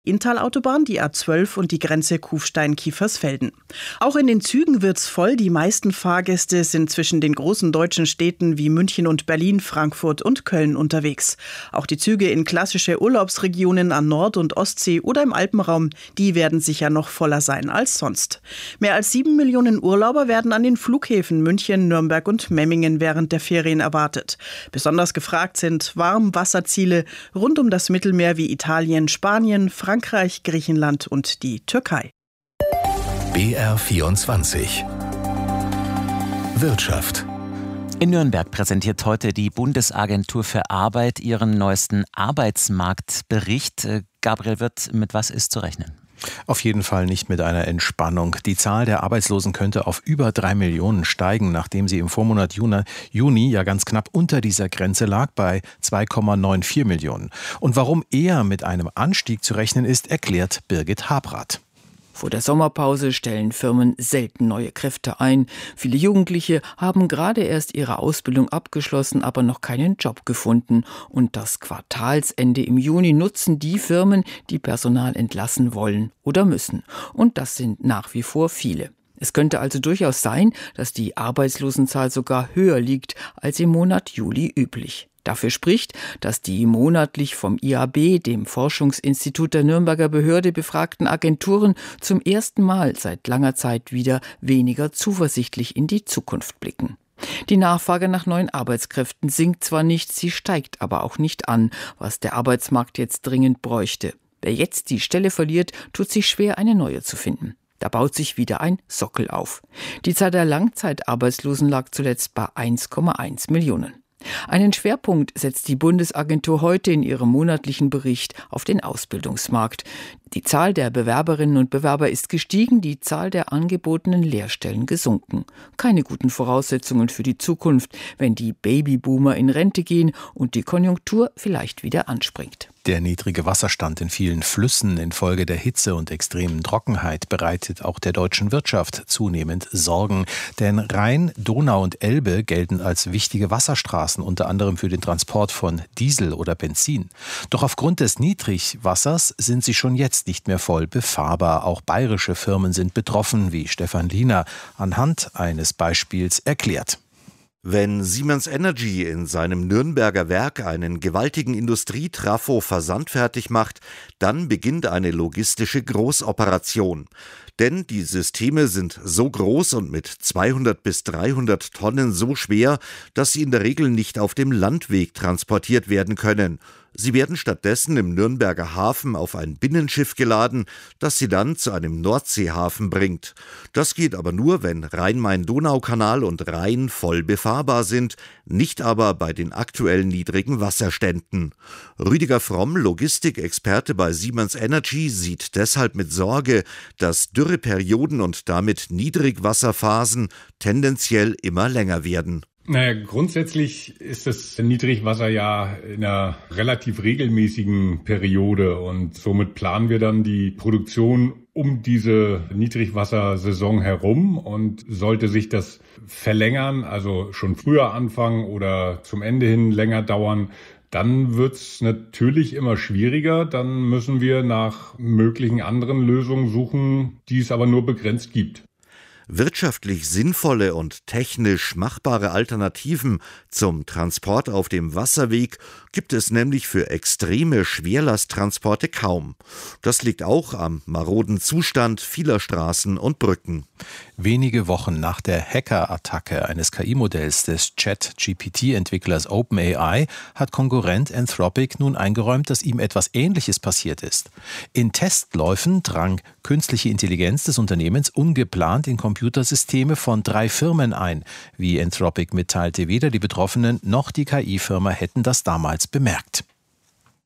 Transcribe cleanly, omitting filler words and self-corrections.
Inntal-Autobahn, die A12 und die Grenze Kufstein-Kiefersfelden. Auch in den Zügen wird's voll. Die meisten Fahrgäste sind zwischen den großen deutschen Städten wie München und Berlin, Frankfurt und Köln unterwegs. Auch die Züge in klassische Urlaubsregionen an Nord- und Ostsee oder im Alpenraum, die werden sicher noch voller sein als sonst. Mehr als 7 Millionen Urlauber werden an den Flughäfen München, Nürnberg und Memmingen während der Ferien erwartet. Besonders gefragt sind Warmwasserziele rund um das Mittelmeer wie Italien, Spanien, Frankreich, Griechenland und die Türkei. BR24 Wirtschaft. In Nürnberg präsentiert heute die Bundesagentur für Arbeit ihren neuesten Arbeitsmarktbericht. Gabriel Wirth, mit was ist zu rechnen? Auf jeden Fall nicht mit einer Entspannung. Die Zahl der Arbeitslosen könnte auf über 3 Millionen steigen, nachdem sie im Vormonat Juni ja ganz knapp unter dieser Grenze lag, bei 2,94 Millionen. Und warum eher mit einem Anstieg zu rechnen ist, erklärt Birgit Habrath. Vor der Sommerpause stellen Firmen selten neue Kräfte ein. Viele Jugendliche haben gerade erst ihre Ausbildung abgeschlossen, aber noch keinen Job gefunden. Und das Quartalsende im Juni nutzen die Firmen, die Personal entlassen wollen oder müssen. Und das sind nach wie vor viele. Es könnte also durchaus sein, dass die Arbeitslosenzahl sogar höher liegt als im Monat Juli üblich. Dafür spricht, dass die monatlich vom IAB, dem Forschungsinstitut der Nürnberger Behörde, befragten Agenturen zum ersten Mal seit langer Zeit wieder weniger zuversichtlich in die Zukunft blicken. Die Nachfrage nach neuen Arbeitskräften sinkt zwar nicht, sie steigt aber auch nicht an, was der Arbeitsmarkt jetzt dringend bräuchte. Wer jetzt die Stelle verliert, tut sich schwer, eine neue zu finden. Da baut sich wieder ein Sockel auf. Die Zahl der Langzeitarbeitslosen lag zuletzt bei 1,1 Millionen. Einen Schwerpunkt setzt die Bundesagentur heute in ihrem monatlichen Bericht auf den Ausbildungsmarkt. Die Zahl der Bewerberinnen und Bewerber ist gestiegen, die Zahl der angebotenen Lehrstellen gesunken. Keine guten Voraussetzungen für die Zukunft, wenn die Babyboomer in Rente gehen und die Konjunktur vielleicht wieder anspringt. Der niedrige Wasserstand in vielen Flüssen infolge der Hitze und extremen Trockenheit bereitet auch der deutschen Wirtschaft zunehmend Sorgen. Denn Rhein, Donau und Elbe gelten als wichtige Wasserstraßen, unter anderem für den Transport von Diesel oder Benzin. Doch aufgrund des Niedrigwassers sind sie schon jetzt nicht mehr voll befahrbar. Auch bayerische Firmen sind betroffen, wie Stefan Liener anhand eines Beispiels erklärt. Wenn Siemens Energy in seinem Nürnberger Werk einen gewaltigen Industrietrafo versandfertig macht, dann beginnt eine logistische Großoperation. Denn die Systeme sind so groß und mit 200 bis 300 Tonnen so schwer, dass sie in der Regel nicht auf dem Landweg transportiert werden können. Sie werden stattdessen im Nürnberger Hafen auf ein Binnenschiff geladen, das sie dann zu einem Nordseehafen bringt. Das geht aber nur, wenn Rhein-Main-Donau-Kanal und Rhein voll befahrbar sind, nicht aber bei den aktuell niedrigen Wasserständen. Rüdiger Fromm, Logistikexperte bei Siemens Energy, sieht deshalb mit Sorge, dass Dürreperioden und damit Niedrigwasserphasen tendenziell immer länger werden. Naja, grundsätzlich ist das Niedrigwasser ja in einer relativ regelmäßigen Periode und somit planen wir dann die Produktion um diese Niedrigwassersaison herum, und sollte sich das verlängern, also schon früher anfangen oder zum Ende hin länger dauern, dann wird's natürlich immer schwieriger. Dann müssen wir nach möglichen anderen Lösungen suchen, die es aber nur begrenzt gibt. Wirtschaftlich sinnvolle und technisch machbare Alternativen zum Transport auf dem Wasserweg gibt es nämlich für extreme Schwerlasttransporte kaum. Das liegt auch am maroden Zustand vieler Straßen und Brücken. Wenige Wochen nach der Hacker-Attacke eines KI-Modells des Chat-GPT-Entwicklers OpenAI hat Konkurrent Anthropic nun eingeräumt, dass ihm etwas Ähnliches passiert ist. In Testläufen drang künstliche Intelligenz des Unternehmens ungeplant in Computersysteme von 3 Firmen ein. Wie Anthropic mitteilte, weder die Betroffenen noch die KI-Firma hätten das damals bemerkt.